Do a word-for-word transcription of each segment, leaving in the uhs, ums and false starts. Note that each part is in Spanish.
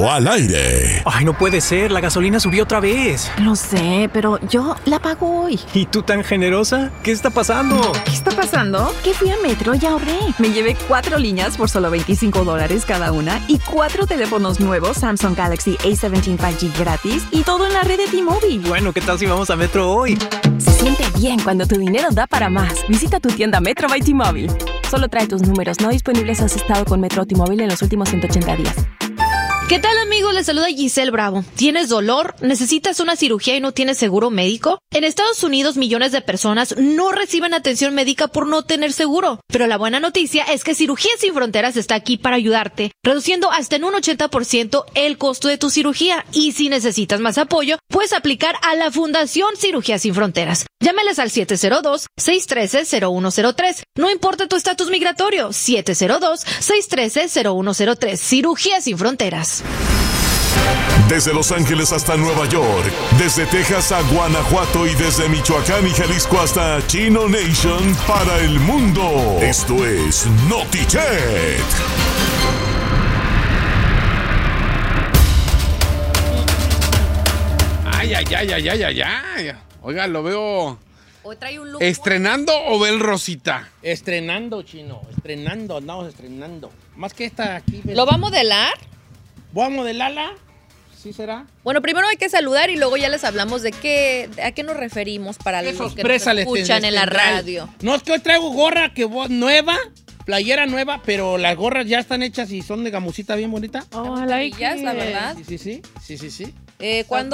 Cheto al aire. Ay, no puede ser, la gasolina subió otra vez. Lo sé, pero yo la pago hoy. ¿Y tú tan generosa? ¿Qué está pasando? ¿Qué está pasando? Que fui a Metro y ahorré. Me llevé cuatro líneas por solo veinticinco dólares cada una y cuatro teléfonos nuevos Samsung Galaxy A diecisiete cinco G gratis y todo en la red de T-Mobile. Bueno, ¿qué tal si vamos a Metro hoy? Se siente bien cuando tu dinero da para más. Visita tu tienda Metro by T-Mobile. Solo trae tus números no disponibles si has estado con Metro o T-Mobile en los últimos ciento ochenta días. ¿Qué tal, amigos? Les saluda Giselle Bravo. ¿Tienes dolor? ¿Necesitas una cirugía y no tienes seguro médico? En Estados Unidos, millones de personas no reciben atención médica por no tener seguro. Pero la buena noticia es que Cirugías Sin Fronteras está aquí para ayudarte, reduciendo hasta en un ochenta por ciento el costo de tu cirugía. Y si necesitas más apoyo, puedes aplicar a la Fundación Cirugías Sin Fronteras. Llámales al siete cero dos, seis uno tres, cero uno cero tres. No importa tu estatus migratorio, siete cero dos, seis uno tres, cero uno cero tres. Cirugías Sin Fronteras. Desde Los Ángeles hasta Nueva York, desde Texas a Guanajuato y desde Michoacán y Jalisco hasta Chino Nation para el mundo. Esto es NotiChet. Ay, ay, ay, ay, ay, ay, ay. Oiga, lo veo... Hoy trae un look. ¿Estrenando o Bel Rosita? Estrenando, Chino. Estrenando, andamos estrenando. Más que esta aquí. ¿Lo va a modelar? ¿Voy a modelarla? ¿Sí será? Bueno, primero hay que saludar y luego ya les hablamos de qué, a qué nos referimos para ¿Qué los que sorpresa nos les escuchan ten- en la tendrá? radio. No, es que hoy traigo gorra que vo- nueva, playera nueva, pero las gorras ya están hechas y son de gamusita bien bonita. Oh, maravillas, la verdad. Sí, sí, sí. Sí, sí, sí. Eh, ¿Cuándo?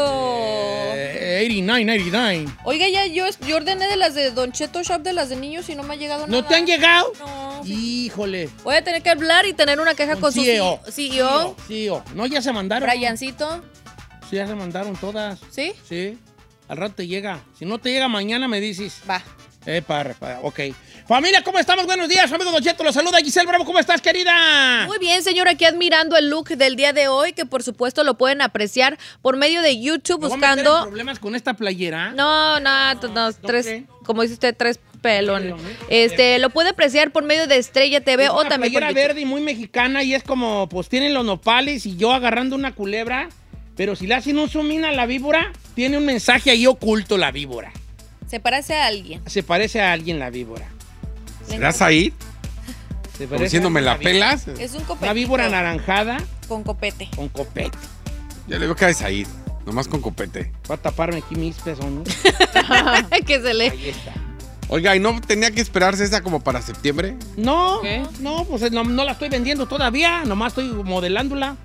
Eh, ochenta y nueve, ochenta y nueve. Oiga, ya yo, yo ordené de las de Don Cheto Shop, de las de niños y no me ha llegado nada. ¿No te han llegado? No. Híjole. Voy a tener que hablar y tener una queja con, su C E O. C E O. C E O. No, ya se mandaron. Briancito. Sí, ya se mandaron todas. ¿Sí? Sí. Al rato te llega. Si no te llega mañana, me dices. Va. Eh, para, para, ok. Familia, ¿cómo estamos? Buenos días, su amigo Don Cheto, los saluda Giselle Bravo. ¿Cómo estás, querida? Muy bien, señor, aquí admirando el look del día de hoy, que por supuesto lo pueden apreciar por medio de YouTube ¿Me voy a meter en buscando... problemas con esta playera? No, no, no, no, tres, qué? como dice usted, tres pelón. Pelón, ¿eh? Este, lo puede apreciar por medio de Estrella T V Es o una también por playera YouTube. verde y muy mexicana y es como, pues tienen los nopales y yo agarrando una culebra, pero si le hacen un zoom in a la víbora, tiene un mensaje ahí oculto la víbora. Se parece a alguien. Se parece a alguien la víbora. ¿Serás ahí? Se Como parece diciéndome a la alguien pelas. Es un copete. Una víbora anaranjada Con copete. con copete. Ya le veo que es ahí, nomás con copete. Va a taparme aquí mis pezones. que se le... Ahí está. Oiga, ¿y no tenía que esperarse esa como para septiembre? No, ¿Qué? no, pues no, no la estoy vendiendo todavía, nomás estoy modelándola.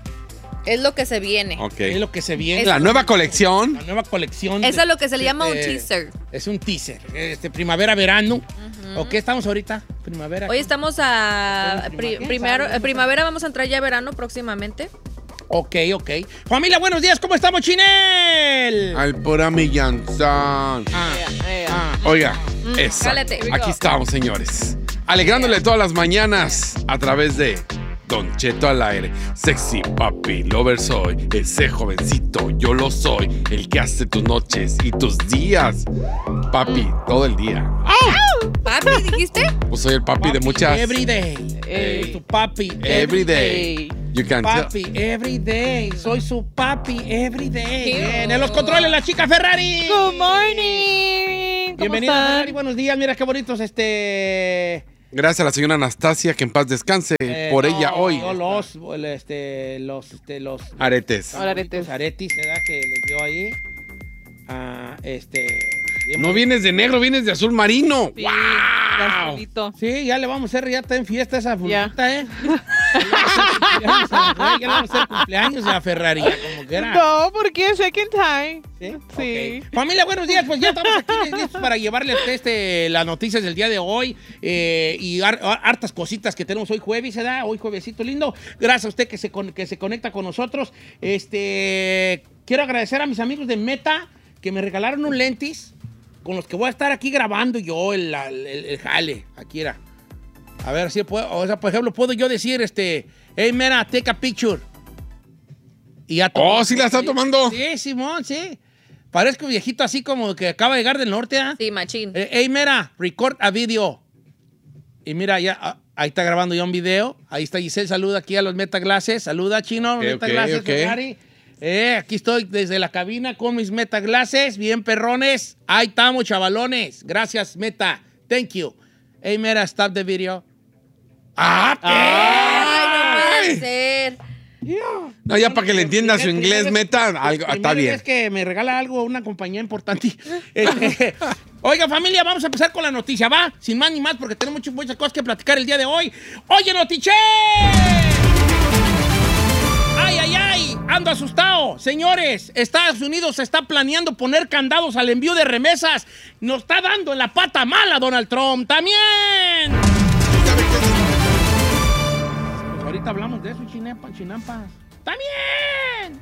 Es lo que se viene. Ok. Es lo que se viene. La nueva colección. La nueva colección. Eso de- es lo que se le de- llama un de- teaser. Es un teaser. Este, primavera-verano. ¿O qué estamos ahorita? Primavera. Hoy estamos a Prima- pri- ¿quién primero, sabe? eh, primavera, vamos a entrar ya a verano próximamente. Ok, ok. Familia, buenos días. ¿Cómo estamos, Chinel? Al pura millanzán. Ah, ah. Oiga, esa. Cálate. Aquí estamos, señores. Alegrándole todas las mañanas a través de Don Cheto al aire. Sexy papi, lover soy. Ese jovencito, yo lo soy. El que hace tus noches y tus días. Papi, todo el día. ¿Papi, dijiste? Pues soy el papi, de muchas. Every day. Ey. Tu papi. Every day. You can tell. Papi, every day. Soy su papi, every day. Cute. Bien, en los controles, la chica Ferrari. Good morning. ¿Cómo Bienvenida, están? Ferrari. Buenos días. Mira qué bonitos este. Gracias a la señora Anastasia, que en paz descanse eh, por no, ella hoy. no, los, el, este, los, este, los. Aretes. Hola, aretes. Los aretis, ¿verdad? Que les dio ahí. Ah, este. bien No bonito. vienes de negro, vienes de azul marino. Sí, ¡Wow! azulito. Sí, ya le vamos a hacer, ya está en fiesta esa Ya. fulita, ¿eh? Ya le vamos a hacer cumpleaños a Ferrari, ya como quiera. No, porque second time. ¿Sí? Sí. Ok. Familia, buenos días. Pues ya estamos aquí listos para llevarle a usted este, las noticias del día de hoy eh, y har- hartas cositas que tenemos hoy jueves, ¿verdad? Hoy juevesito lindo. Gracias a usted que se, con- que se conecta con nosotros. Este, quiero agradecer a mis amigos de Meta que me regalaron un lentis con los que voy a estar aquí grabando yo el, el, el- el jale. Aquí era. A ver si puedo, o sea, por ejemplo, puedo yo decir, este, hey, mira, take a picture. Y ya Oh, ¿sí la está tomando? Sí, Simón, sí. Parezco un viejito así como que acaba de llegar del norte, ¿ah? Sí, machín. Eh, hey, mira, record a video. Y mira, ya, ah, ahí está grabando ya un video. Ahí está Giselle, saluda aquí a los Metaglasses. Saluda, Chino, Okay, Metaglasses, okay, okay. Eh, aquí estoy desde la cabina con mis Metaglasses, bien perrones. Ahí estamos, chavalones. Gracias, Meta. Thank you. Hey, Meta, stop the video. ¡Ah, Ay, no puede ser. No, ya para que le entienda su inglés, Meta, algo, está bien. Es que me regala algo una compañía importante. Este, oiga, familia, vamos a empezar con la noticia, ¿va? Sin más ni más, porque tenemos muchas, muchas cosas que platicar el día de hoy. ¡Oye, Notiche! ¡Ay, ay, ay! Ando asustado. Señores, Estados Unidos está planeando poner candados al envío de remesas. Nos está dando en la pata mala Donald Trump. ¡También! Pues ahorita hablamos de eso, chinepa, chinampas. ¡También!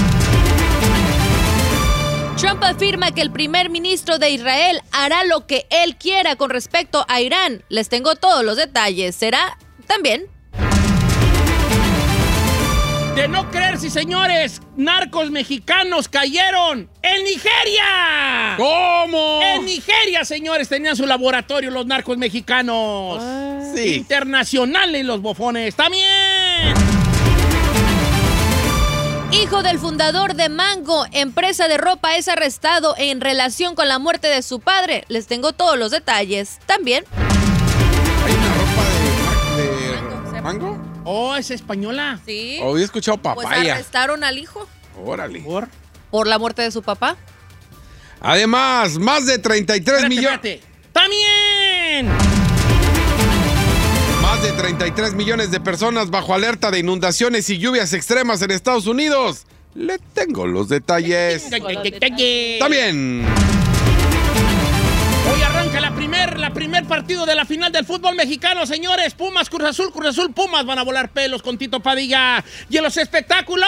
Trump afirma que el primer ministro de Israel hará lo que él quiera con respecto a Irán. Les tengo todos los detalles. ¿Será? También. De no creerse, señores, narcos mexicanos cayeron en Nigeria. ¿Cómo? En Nigeria, señores, tenían su laboratorio los narcos mexicanos. Sí. Internacionales los bofones. También. Hijo del fundador de Mango, empresa de ropa, es arrestado en relación con la muerte de su padre. Les tengo todos los detalles. También. ¿Hay una ropa de, de Mango, se llama. mango? Oh, es española. Sí. Oh, había escuchado Pues papaya. arrestaron al hijo Órale. Por... por la muerte de su papá. Además, más de treinta y tres Espérate, millones. espérate. ¡También! Más de treinta y tres millones de personas bajo alerta de inundaciones y lluvias extremas en Estados Unidos. Le tengo los detalles. También. Hoy arranca la primer, la primer partido de la final del fútbol mexicano, señores. Pumas, Cruz Azul, Cruz Azul, Pumas van a volar pelos con Tito Padilla. Y en los espectáculos...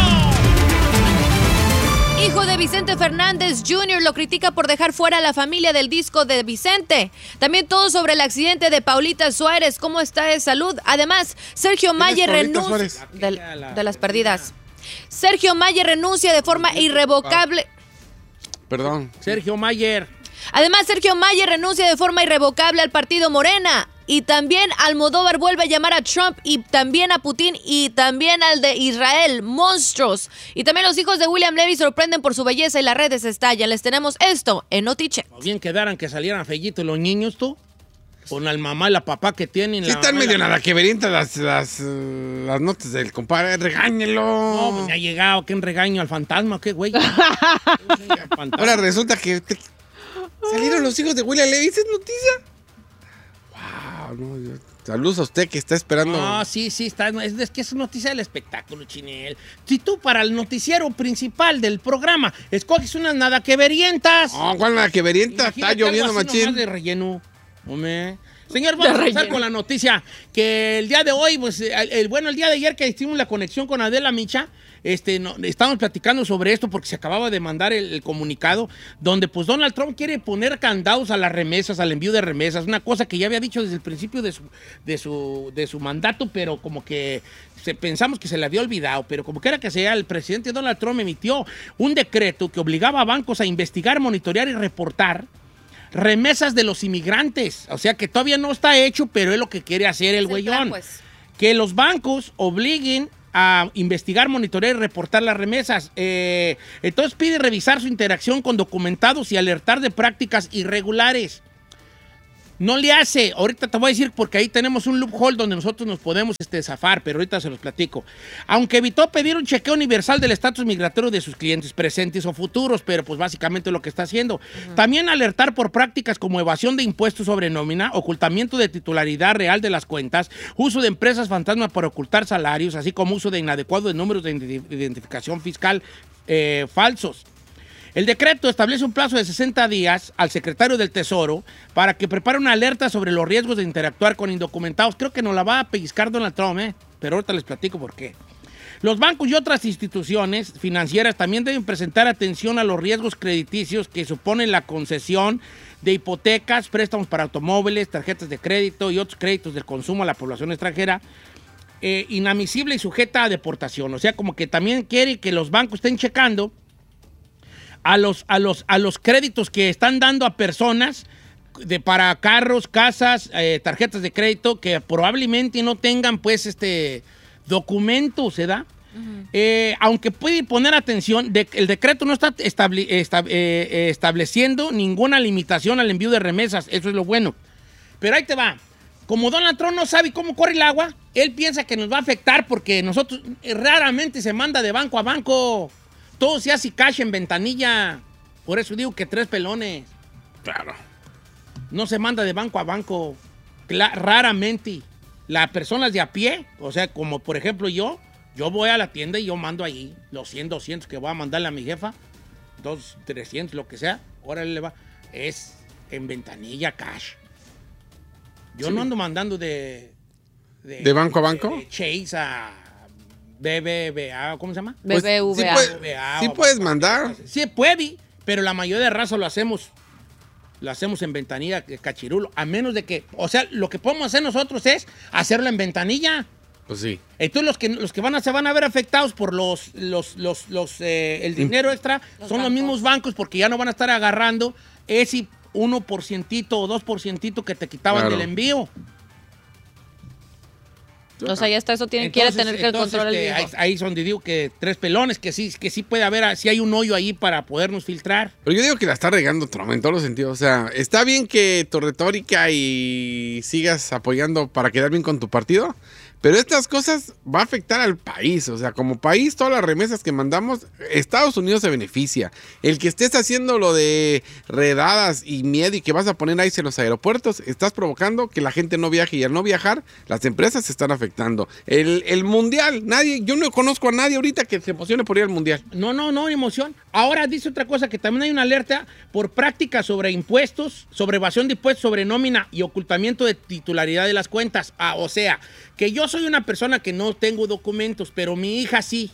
Hijo de Vicente Fernández junior lo critica por dejar fuera a la familia del disco de Vicente. También todo sobre el accidente de Paulita Suárez, cómo está de salud. Además, Sergio Mayer Paulita renuncia... Suárez? De, de las perdidas. Sergio Mayer renuncia de forma irrevocable... Perdón. Sergio Mayer. Además, Sergio Mayer renuncia de forma irrevocable al partido Morena. Y también Almodóvar vuelve a llamar a Trump y también a Putin y también al de Israel, monstruos. Y también los hijos de William Levy sorprenden por su belleza y las redes estallan. Les tenemos esto en Notiche. O bien quedaran que salieran fellitos los niños, tú. Con la mamá y la papá que tienen. Sí la están mamá y medio la- nada que verientas las, las, uh, las notas del compadre. Regáñelo. No, pues me ha llegado. ¿Qué regaño al fantasma? ¿Qué, güey? Fantasma. Ahora resulta que te- salieron los hijos de William Levy. ¿Es noticia? Wow, no, yo- saludos a usted que está esperando. No, sí, sí, está, es, es que es noticia del espectáculo, Chinel. Si tú para el noticiero principal del programa escoges unas nada que verientas. No, ¿cuál nada que verienta? Está Imagínate lloviendo, algo así machín. nomás de relleno. Hombre. Señor, vamos a empezar con la noticia que el día de hoy, pues, el, el- bueno, el día de ayer que hicimos la conexión con Adela Micha, este, no, estábamos platicando sobre esto porque se acababa de mandar el, el comunicado donde, pues, Donald Trump quiere poner candados a las remesas, al envío de remesas, una cosa que ya había dicho desde el principio de su, de su, de su mandato, pero como que se, pensamos que se le había olvidado, pero como quiera que sea, el presidente Donald Trump emitió un decreto que obligaba a bancos a investigar, monitorear y reportar remesas de los inmigrantes. O sea que todavía no está hecho, pero es lo que quiere hacer el Es el güeyón. plan, pues. Que los bancos obliguen a investigar, monitorear y reportar las remesas. Eh, entonces pide revisar su interacción con documentados y alertar de prácticas irregulares. No le hace, ahorita te voy a decir porque ahí tenemos un loophole donde nosotros nos podemos este, zafar, pero ahorita se los platico. Aunque evitó pedir un chequeo universal del estatus migratorio de sus clientes presentes o futuros, pero pues básicamente lo que está haciendo. Uh-huh. También alertar por prácticas como evasión de impuestos sobre nómina, ocultamiento de titularidad real de las cuentas, uso de empresas fantasma para ocultar salarios, así como uso de inadecuados números de identificación fiscal eh, falsos. El decreto establece un plazo de sesenta días al secretario del Tesoro para que prepare una alerta sobre los riesgos de interactuar con indocumentados. Creo que nos la va a pellizcar Donald Trump, ¿eh? Pero ahorita les platico por qué. Los bancos y otras instituciones financieras también deben presentar atención a los riesgos crediticios que suponen la concesión de hipotecas, préstamos para automóviles, tarjetas de crédito y otros créditos del consumo a la población extranjera, eh, inadmisible y sujeta a deportación. O sea, como que también quiere que los bancos estén checando A los, a, los, a los créditos que están dando a personas de para carros, casas, eh, tarjetas de crédito que probablemente no tengan pues este documento, ¿se da? Uh-huh. eh, aunque puede poner atención, de, el decreto no está estable, esta, eh, estableciendo ninguna limitación al envío de remesas, eso es lo bueno. Pero ahí te va. Como Donald Trump no sabe cómo corre el agua, él piensa que nos va a afectar porque nosotros eh, raramente se manda de banco a banco. Todo se hace cash en ventanilla. Por eso digo que tres pelones. Claro. No se manda de banco a banco. Cla- raramente. Las personas de a pie, o sea, como por ejemplo yo, yo voy a la tienda y yo mando ahí los cien, doscientos que voy a mandarle a mi jefa, dos, trescientos, lo que sea, órale le va. Es en ventanilla cash. Yo sí. no ando mandando de... ¿De, ¿De banco a banco? De, de Chase a B B V A, ¿cómo se llama? B B V A. Pues, sí, puede, sí puedes mandar. Sí puede, pero la mayoría de raza lo hacemos, lo hacemos en ventanilla, cachirulo, a menos de que, o sea, lo que podemos hacer nosotros es hacerlo en ventanilla. Pues sí. Entonces los que, los que van a, se van a ver afectados por los, los, los, los eh, el dinero extra los son bancos. Los mismos bancos porque ya no van a estar agarrando ese uno por ciento o dos por ciento que te quitaban claro. del envío. O sea, ya está, eso tiene que tener que controlar este, el ahí, ahí es donde digo que tres pelones, que sí, que sí puede haber, si hay un hoyo ahí para podernos filtrar. Pero yo digo que la está regando Trump en todos los sentidos. O sea, está bien que tu retórica y sigas apoyando para quedar bien con tu partido, pero estas cosas va a afectar al país. O sea, como país, todas las remesas que mandamos, Estados Unidos se beneficia. El que estés haciendo lo de redadas y miedo y que vas a poner ahí en los aeropuertos, estás provocando que la gente no viaje y al no viajar, las empresas se están afectando. El, el mundial, nadie, yo no conozco a nadie ahorita que se emocione por ir al mundial. No, no, no, emoción. Ahora dice otra cosa, que también hay una alerta por prácticas sobre impuestos, sobre evasión de impuestos, sobre nómina y ocultamiento de titularidad de las cuentas. Ah, o sea, que yo soy una persona que no tengo documentos, pero mi hija sí.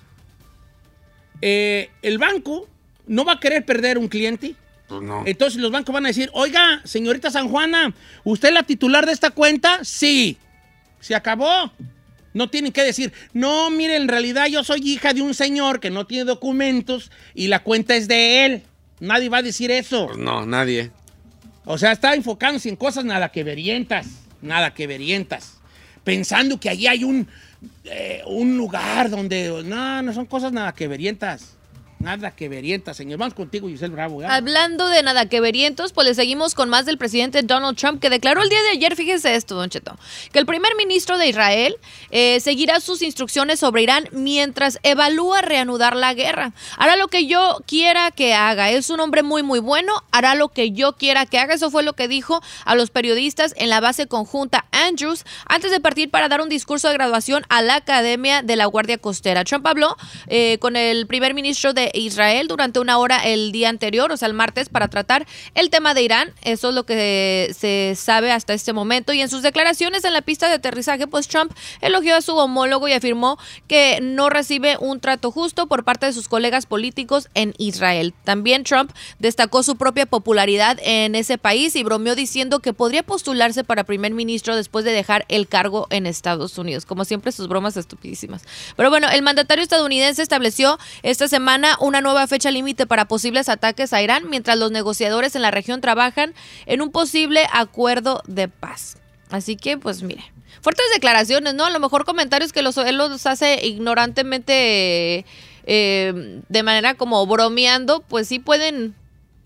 Eh, el banco no va a querer perder un cliente. Pues no. Entonces los bancos van a decir, oiga, señorita San Juana, ¿usted es la titular de esta cuenta? Sí. Se acabó. No tienen que decir, no, mire, en realidad yo soy hija de un señor que no tiene documentos y la cuenta es de él. Nadie va a decir eso. Pues no, nadie. O sea, está enfocándose en cosas nada que verientas. Nada que verientas. Pensando que allí hay un, eh, un lugar donde... No, no son cosas nada que verientas. Nada que verientas, señor. Vamos contigo, Giselle Bravo. ¿Ya? Hablando de nada que verientos, pues le seguimos con más del presidente Donald Trump, que declaró el día de ayer, fíjese esto, Don Cheto, que el primer ministro de Israel eh, seguirá sus instrucciones sobre Irán mientras evalúa reanudar la guerra. Hará lo que yo quiera que haga. Es un hombre muy, muy bueno. Hará lo que yo quiera que haga. Eso fue lo que dijo a los periodistas en la base conjunta Andrews antes de partir para dar un discurso de graduación a la Academia de la Guardia Costera. Trump habló eh, con el primer ministro de Israel durante una hora el día anterior, o sea, el martes, para tratar el tema de Irán. Eso es lo que se sabe hasta este momento. Y en sus declaraciones en la pista de aterrizaje, pues Trump elogió a su homólogo y afirmó que no recibe un trato justo por parte de sus colegas políticos en Israel. También Trump destacó su propia popularidad en ese país y bromeó diciendo que podría postularse para primer ministro después de dejar el cargo en Estados Unidos. Como siempre, sus bromas estupidísimas. Pero bueno, el mandatario estadounidense estableció esta semana una nueva fecha límite para posibles ataques a Irán, mientras los negociadores en la región trabajan en un posible acuerdo de paz. Así que, pues mire, fuertes declaraciones, ¿no? A lo mejor comentarios que los, él los hace ignorantemente, eh, de manera como bromeando, pues sí pueden,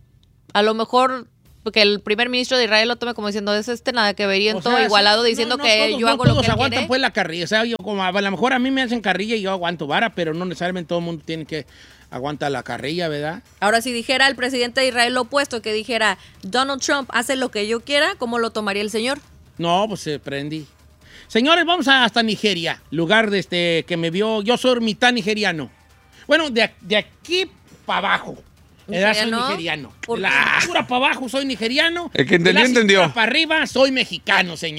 a lo mejor... que el primer ministro de Israel lo tome como diciendo, es este nada que veriento, o sea, igualado, sí, diciendo no, no, que todos, yo hago no, lo que él aguantan quiere. Pues la carrilla, o sea, yo como a lo mejor a mí me hacen carrilla y yo aguanto vara, pero no necesariamente todo el mundo tiene que aguantar la carrilla, ¿verdad? Ahora, si dijera el presidente de Israel lo opuesto, que dijera, Donald Trump hace lo que yo quiera, ¿cómo lo tomaría el señor? No, pues se prendí. Señores, vamos a, hasta Nigeria, lugar de este que me vio, yo soy mitad nigeriano. Bueno, de, de aquí para abajo. Edad soy nigeriano. De la cintura para abajo soy nigeriano. El que entendió, de la entendió. Para arriba soy mexicano, señor.